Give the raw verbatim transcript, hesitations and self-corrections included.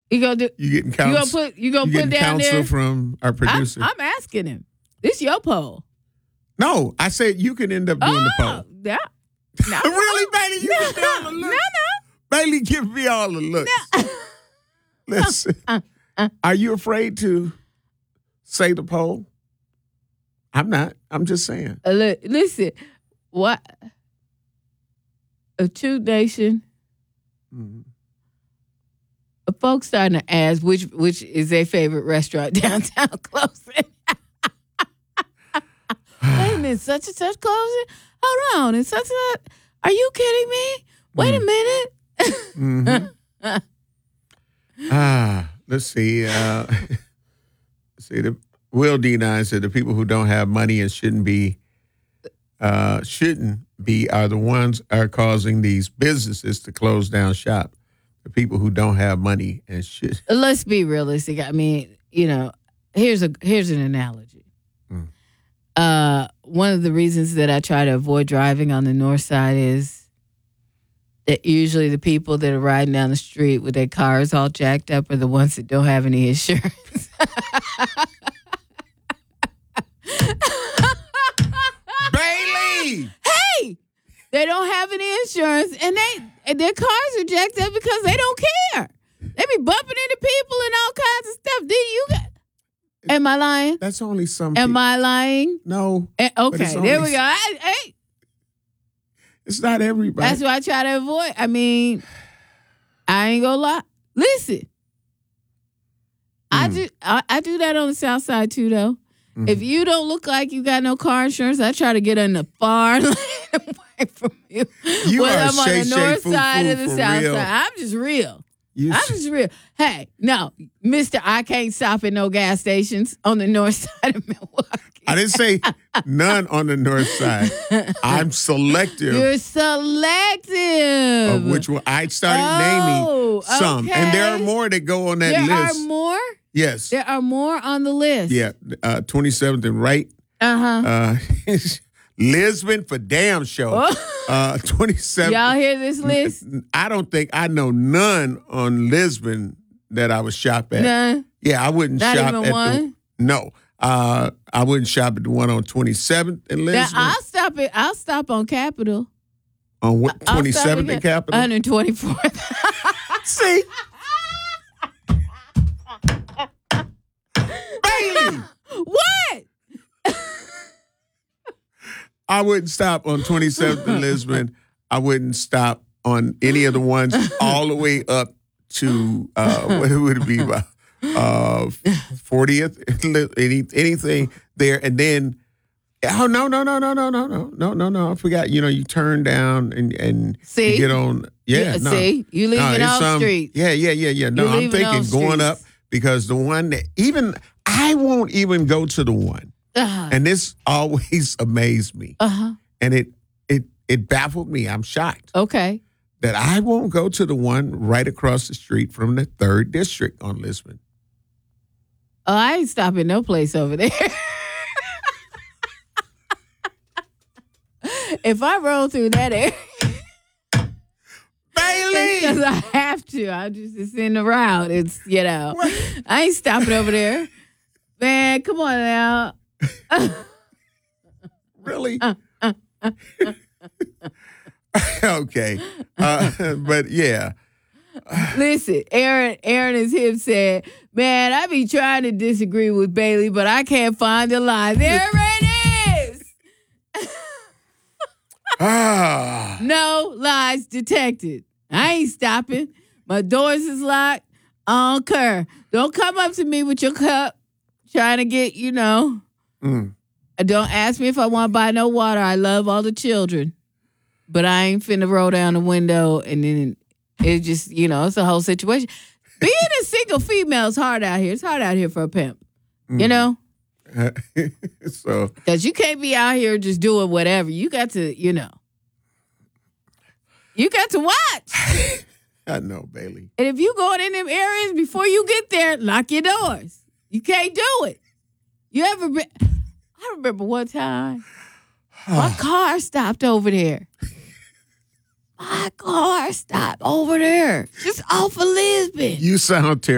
You gonna do? You getting You gonna counsel? put? You gonna You put getting down counsel there? from our I'm, producer? I'm asking him. This your poll. No, I said you can end up doing oh, the poll. Yeah. No. Really, Bailey? You No, give me all the no, looks. no. Bailey, give me all the looks. Listen, Uh, uh. are you afraid to say the poll? I'm not. I'm just saying. Uh, li- listen, what? A True Nation. Mhm. Folks starting to ask which which is their favorite restaurant downtown closing. Wait a minute, such and such closing? Hold on, it's such and such. Are you kidding me? Wait Mm. a minute. Mm-hmm. ah, let's see. Uh, let's see. The Will D nine said the people who don't have money and shouldn't be uh, shouldn't be are the ones are causing these businesses to close down shop. The people who don't have money and should. Let's be realistic. I mean, you know, here's a here's an analogy. Mm. Uh, one of the reasons that I try to avoid driving on the north side is that usually the people that are riding down the street with their cars all jacked up are the ones that don't have any insurance. Bailey! Hey, they don't have any insurance, and they and their cars are jacked up because they don't care. They be bumping into people and all kinds of stuff. Do you got? Am I lying? That's only some. Am people. I lying? No. Eh, okay, it's there only- we go. I, hey, It's not everybody. that's what I try to avoid. I mean, I ain't gonna lie. Listen, I Mm. do. I, I do that on the south side too, though. Mhm. If you don't look like you got no car insurance, I try to get on the far lane away from you. You Whether are I'm on shay, the shay, north foo, side foo or the for south real. side. I'm just real. You I'm sh- just real. Hey, no, Mister I can't stop at no gas stations on the north side of Milwaukee. I didn't say none on the north side. I'm selective You're selective. of which one. I started Oh, naming some, and there are okay. more that go on that There list. are more. Yes. There are more on the list. Yeah. Uh, twenty-seventh and right. Uh-huh. Uh, Lisbon for damn show. Oh. Uh, twenty-seven. Y'all hear this list? I don't think I know none on Lisbon that I would shop at. None. Yeah, I wouldn't Not shop even at one? the no. Uh, I wouldn't shop at the one on twenty-seventh in Now Lisbon. I'll stop it. I'll stop on Capitol. on what I'll stop twenty-seventh at in Capitol. one hundred twenty-fourth. See, Bailey, What? I wouldn't stop on twenty-seventh in Lisbon. I wouldn't stop on any of the ones all the way up to uh, what would it be about uh, fortieth? Any anything there, and then oh no no no no no no no no no no! I forgot. You know, you turn down and and See? you get on. Yeah, no. See, you leaving No, it's, off um, streets. Yeah, yeah, yeah, yeah. No, You're I'm leaving thinking off going streets. up because the one that even I won't even go to the one, Uh-huh. and this always amazed me, Uh-huh. and it it it baffled me. I'm shocked Okay. that I won't go to the one right across the street from the third district on Lisbon. Oh, I ain't stopping no place over there. If I roll through that area, Bailey, because I have to. I just it's in the route. It's you know, What? I ain't stopping over there. Man, come on now. really? Okay, uh, but yeah. Listen, Aaron, Aaron is him said, man, I be trying to disagree with Bailey, but I can't find the line. There it is. Ah, No lies detected. I ain't stopping. My doors is locked. I don't care. Don't come up to me with your cup trying to get, you know. mm. Don't ask me if I want to buy no water. I love all the children. But I ain't finna roll down the window and then it just, you know, it's a whole situation. Being a single female is hard out here. It's hard out here for a pimp. You know? So Because you can't be out here just doing whatever. You got to, you know. You got to watch. I know, Bailey. And if you going in them areas before you get there, lock your doors. You can't do it. You ever been? I remember one time my car stopped over there. My car stopped over there, just off of Lisbon. You sound terrible.